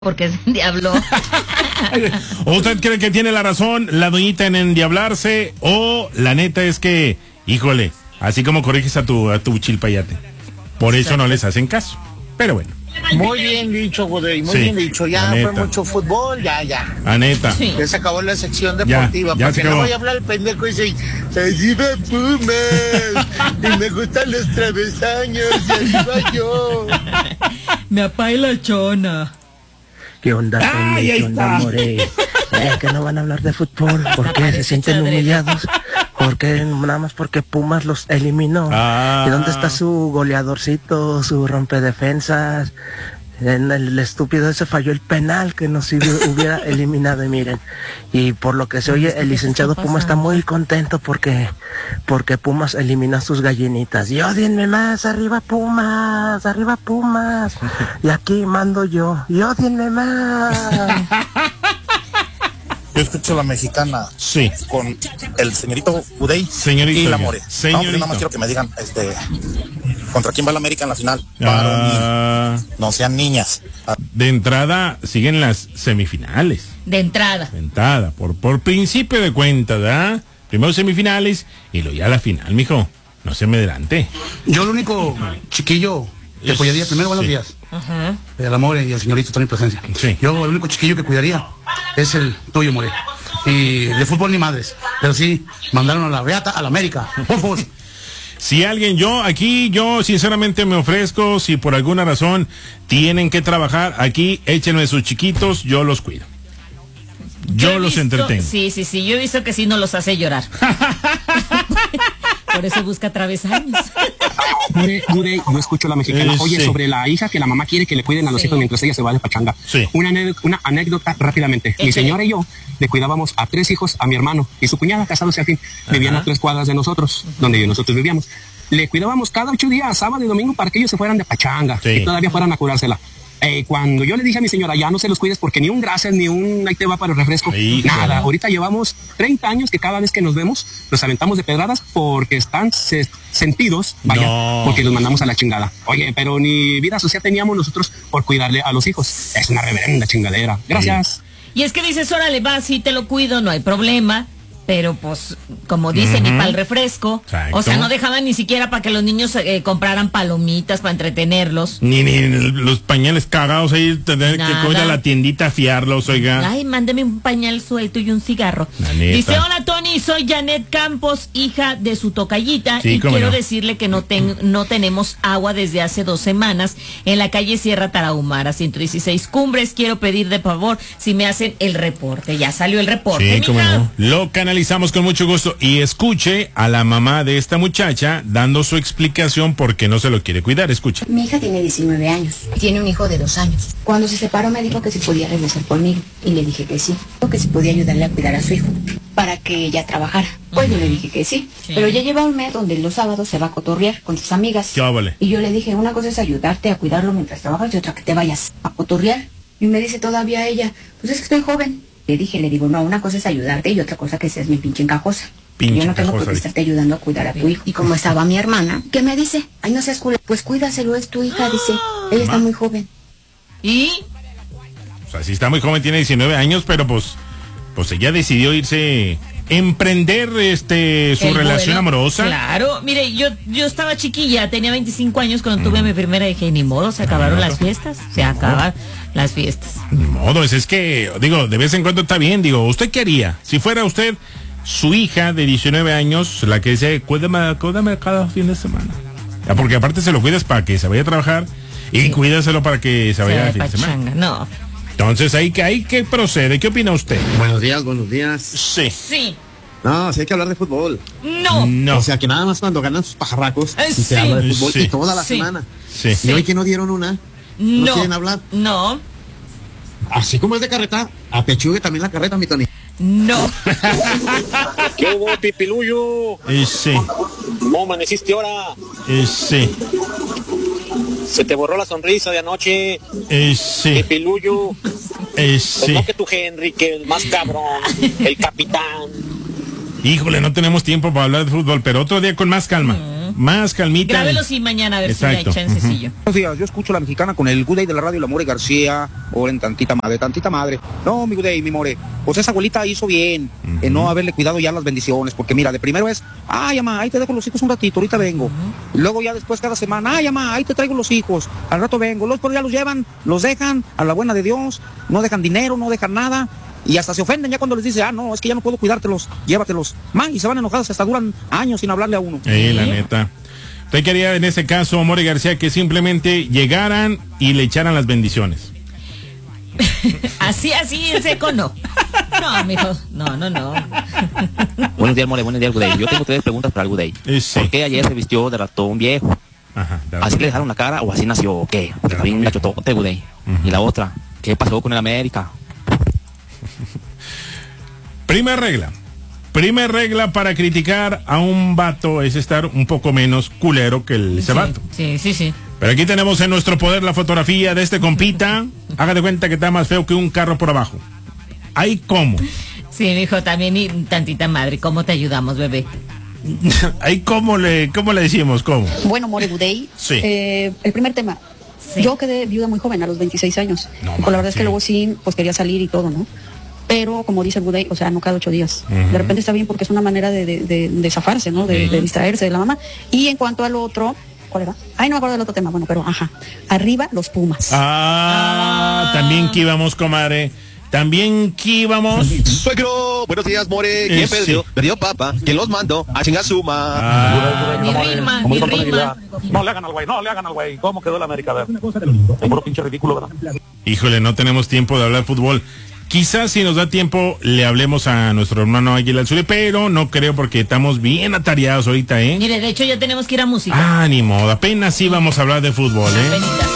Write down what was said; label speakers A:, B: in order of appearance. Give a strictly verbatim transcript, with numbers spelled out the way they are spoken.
A: porque se endiabló.
B: ¿O usted cree que tiene la razón la doñita en endiablarse? O la neta es que, híjole, así como corriges a tu, a tu chilpayate, por eso no les hacen caso. Pero bueno.
C: Muy bien dicho, Godey, muy
B: Sí,
C: bien dicho. Ya
B: la
C: fue
B: neta.
C: mucho fútbol, ya, ya.
B: La neta.
A: Sí.
C: Ya se acabó la sección deportiva,
B: Ya, ya
C: porque
B: se
C: no
B: acabó.
C: voy a hablar el pendejo y dice, ¡arriba Pumas! Y me gustan los travesaños, y arriba yo.
A: Me apaga la chona.
D: ¿Qué onda,
B: ¡Ay,
D: Tony?
B: ahí
D: ¿Qué onda,
B: está!
D: More? Eh, que no van a hablar de fútbol. ¿Por qué se sienten humillados? Porque nada más porque Pumas los eliminó.
B: Ah.
D: ¿Y dónde está su goleadorcito, su rompedefensas? En el estúpido ese falló el penal que nos hubi- hubiera eliminado, y miren. Y por lo que se oye, el licenciado Puma está muy contento porque porque Pumas eliminó a sus gallinitas. Y odienme más, arriba Pumas, arriba Pumas. Y aquí mando yo, y odienme más.
E: Yo escucho la mexicana
B: Sí.
E: con el señorito Udey
B: Señorito,
E: y la
B: ya.
E: More.
B: Señorito.
E: No, yo nada más quiero que me digan, este, ¿contra quién va la América en la final?
B: Ah,
E: No sean niñas. Ah,
B: de entrada siguen las semifinales.
A: De entrada.
B: De entrada, por, por principio de cuentas, ¿verdad? Primero semifinales y luego ya la final, mijo. No se me adelante.
F: Yo el único chiquillo que
B: Es-
F: cuidaría, primero buenos
B: sí.
F: días,
A: Ajá.
F: el Amore y el señorito Tony Presencia.
B: Sí.
F: Yo el único chiquillo que cuidaría es el tuyo, More. Y de fútbol ni madres, pero sí, mandaron a la Beata a la América. Por favor.
B: Si alguien, yo aquí, yo sinceramente me ofrezco, si por alguna razón tienen que trabajar aquí, échenme sus chiquitos, yo los cuido. Yo
A: he
B: los
A: visto-
B: entretengo.
A: Sí, sí, sí. Yo he visto que sí no los hace llorar. Por eso busca travesaños.
G: Mire, mire, yo escucho a la mexicana.
B: Eh,
G: Oye,
B: sí.
G: sobre la hija que la mamá quiere que le cuiden a los
A: Sí.
G: hijos mientras ella se va de pachanga.
B: Sí.
G: Una, ane- una anécdota rápidamente. Mi
A: Échale.
G: señora y yo le cuidábamos a tres hijos, a mi hermano y su cuñada, casados al fin. Vivían a tres cuadras de nosotros, donde nosotros vivíamos. Le cuidábamos cada ocho días, sábado y domingo, para que ellos se fueran de pachanga
B: Sí.
G: y todavía fueran a curársela. Eh, cuando yo le dije a mi señora, ya no se los cuides porque ni un gracias, ni un ahí te va para el refresco,
B: Híjole.
G: nada. Ahorita llevamos treinta años que cada vez que nos vemos los aventamos de pedradas porque están se- sentidos, vaya,
B: No.
G: porque los mandamos a la chingada. Oye, pero ni vida social teníamos nosotros por cuidarle a los hijos. Es una reverenda chingadera. Gracias.
A: Y es que dices, órale, va, sí te lo cuido, no hay problema. Pero pues, como dicen,
B: Ujú.
A: ni para el refresco.
B: Exacto.
A: O sea, no dejaban ni siquiera para que los niños eh, compraran palomitas para entretenerlos.
B: Ni, ni los pañales cagados ahí, tener
A: Nada.
B: que ir a la tiendita a fiarlos, oiga.
A: Ay, mándeme un pañal suelto y un cigarro.
B: La neta.
A: Dice, hola Tony, soy Janet Campos, hija de su tocallita,
B: Sí,
A: y
B: cómo
A: quiero
B: no.
A: decirle que no, ten- no tenemos agua desde hace dos semanas en la calle Sierra Tarahumara, ciento dieciséis Cumbres. Quiero pedir de favor si me hacen el reporte. Ya salió el reporte,
B: Sí, cómo
A: mija.
B: no. Lo canalizamos con mucho gusto. Y escuche a la mamá de esta muchacha dando su explicación por qué no se lo quiere cuidar. Escuche.
H: Mi hija tiene diecinueve años, tiene un hijo de dos años. Cuando se separó me dijo que si podía regresar conmigo y le dije que sí, que si podía ayudarle a cuidar a su hijo para que ella trabajara. Pues yo le dije que sí,
A: Sí.
H: pero ya lleva un mes donde los sábados se va a cotorrear con sus amigas.
B: ¿Qué óvole?
H: Y yo le dije, una cosa es ayudarte a cuidarlo mientras trabajas y otra que te vayas a cotorrear. Y me dice todavía ella, pues es que estoy joven. Le dije, le digo, no, una cosa es ayudarte y otra cosa que seas mi pinche encajosa.
B: Pinche
H: Yo no tengo por
B: encajosa,
H: qué estarte ayudando a cuidar a tu hijo. Y como estaba mi hermana, ¿qué me dice? Ay, no seas culo. Pues cuídaselo, es tu hija, dice. Ella está muy joven.
A: Y
B: O sea, si está muy joven, tiene diecinueve años, pero pues, pues ella decidió irse, emprender este su
A: el
B: relación
A: vuelo,
B: amorosa.
A: Claro, mire, yo yo estaba chiquilla, tenía veinticinco años cuando tuve mi primera hija y ni modo, se acabaron
B: no.
A: las fiestas, se acaban las fiestas.
B: Ni modo, es, es que, digo, de vez en cuando está bien. Digo, ¿usted qué haría? Si fuera usted su hija de diecinueve años, la que dice, cuídame, cuídame cada fin de semana. Ya, porque aparte se lo cuidas para que se vaya a trabajar y
A: Sí.
B: cuídaselo para que se vaya
A: Se
B: al fin
A: va
B: de semana.
A: pachanga, no.
B: Entonces, ahí que ahí que procede. ¿Qué opina usted?
I: Buenos días, buenos días.
B: Sí.
A: Sí,
I: No, sí hay que hablar de fútbol.
A: no.
B: No.
I: O sea, que nada más cuando ganan sus pajarracos
A: Eh,
I: y
A: sí.
I: se habla de fútbol
B: Sí.
I: y toda la
A: Sí.
I: semana.
B: Sí.
A: Sí.
I: Y hoy que no dieron una, no,
A: No.
I: quieren hablar.
A: No,
I: Así como es de carreta, apechugue también la carreta, mi Tony.
A: no.
J: ¿Qué hubo, Pipiluyo?
B: Eh, sí.
J: ¿Cómo amaneciste ahora?
B: Eh, sí.
J: Se te borró la sonrisa de anoche,
B: Eh, sí.
J: Pipiluyo.
B: Eh,
J: Pues
B: sí.
J: no que tu Henry, que el más cabrón, el capitán.
B: Híjole, no tenemos tiempo para hablar de fútbol, pero otro día con más calma.
A: Ujú.
B: más calmita.
A: Grábelo sí mañana, a ver
B: Exacto.
A: si le echan sencillo.
E: Buenos días, yo escucho a la mexicana con el Good Day de la radio, la More García, o en tantita madre, tantita madre. No, mi Good Day, mi More, pues esa abuelita hizo bien
B: Uh-huh.
E: en no haberle cuidado ya las bendiciones, porque mira, de primero es, ay, mamá, ahí te dejo los hijos un ratito, ahorita vengo.
A: Uh-huh.
E: Luego ya después cada semana, ay, mamá, ahí te traigo los hijos, al rato vengo. Luego pues ya los llevan, los dejan a la buena de Dios, no dejan dinero, no dejan nada. Y hasta se ofenden ya cuando les dice, ah, no, es que ya no puedo cuidártelos, llévatelos. Man, y se van enojados, hasta duran años sin hablarle a uno.
B: Eh, la neta. Usted quería en ese caso, More García, que simplemente llegaran y le echaran las bendiciones.
A: Así, así en seco no. No, mijo, no, no, no.
K: Buenos días, More, buenos días, Good Day. Yo tengo tres preguntas para el Good Day.
B: Eh, sí.
K: ¿Por qué ayer se vistió de ratón viejo?
B: Ajá,
K: ¿Así le dejaron la cara o así nació o qué? Porque está bien gachotote, Good Day.
B: Ujú.
K: Y la otra, ¿qué pasó con el América?
B: Primera regla. Primera regla para criticar a un vato es estar un poco menos culero que el, ese
A: Sí,
B: vato.
A: sí, sí, sí.
B: Pero aquí tenemos en nuestro poder la fotografía de este compita. Haga de cuenta que está más feo que un carro por abajo. ¿Ahí cómo?
A: Sí, mijo, también y tantita madre. ¿Cómo te ayudamos, bebé?
B: ¿Ahí cómo le, cómo le decimos? ¿Cómo?
L: Bueno, More Good Day.
B: Sí.
L: Eh, el primer tema.
A: Sí.
L: Yo quedé viuda muy joven, a los veintiséis años.
B: No,
L: y pues la verdad es
B: sí.
L: que luego sí, pues quería salir y todo, ¿no? Pero como dice el Good Day, o sea, no cada ocho días.
B: Ujú.
L: De repente está bien porque es una manera de, de, de, de zafarse, ¿no? De,
B: Sí.
L: de distraerse de la mamá. Y en cuanto al otro, ¿cuál era? Ay, no me acuerdo del otro tema, bueno, pero ajá. Arriba los Pumas.
B: Ah,
A: Ah.
B: también que íbamos, comadre. También que íbamos.
M: Suegro, buenos días, More. ¿Quién
B: Eh,
M: perdió?
B: sí.
M: Perdió papa. ¿Quién los mandó? A chingar suma.
B: Ah,
A: Ni rima, ni rima.
J: No le hagan al güey, no le hagan al güey. ¿Cómo quedó la América? A ver. Es puro pinche ridículo, ¿verdad?
B: híjole, no tenemos tiempo de hablar fútbol. Quizás si nos da tiempo le hablemos a nuestro hermano Águila Azul, pero no creo porque estamos bien atareados ahorita, ¿eh?
A: Mire, de hecho ya tenemos que ir a música.
B: Ah, ni modo, apenas sí vamos a hablar de fútbol, ¿eh?
A: Apenitas.